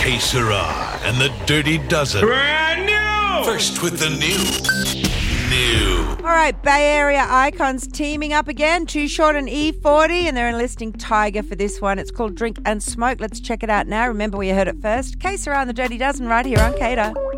Que Sera and the Dirty Dozen. Brand new! First with the new. All right, Bay Area icons teaming up again. Too Short and E40, and they're enlisting Tiger for this one. It's called Drink and Smoke. Let's check it out now. Remember where you heard it first. Que Sera and the Dirty Dozen right here on Cater.